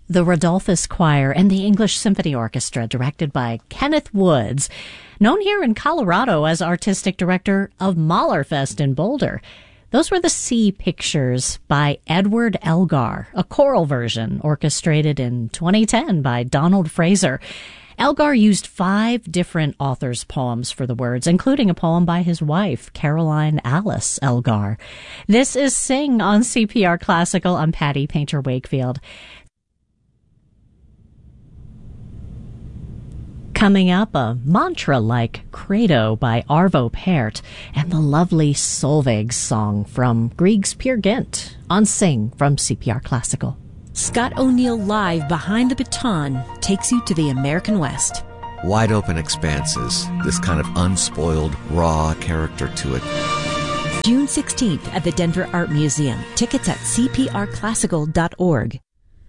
The Rodolphus Choir and the English Symphony Orchestra, directed by Kenneth Woods, known here in Colorado as artistic director of Mahlerfest in Boulder. Those were the Sea Pictures by Edward Elgar, a choral version orchestrated in 2010 by Donald Fraser. Elgar used 5 different authors' poems for the words, including a poem by his wife, Caroline Alice Elgar. This is Sing on CPR Classical. I'm Patty Painter Wakefield. Coming up, a mantra like Credo by Arvo Pärt and the lovely Solveig's song from Grieg's Peer Gynt on Sing from CPR Classical. Scott O'Neill Live Behind the Baton takes you to the American West. Wide open expanses, this kind of unspoiled, raw character to it. June 16th at the Denver Art Museum. Tickets at cprclassical.org.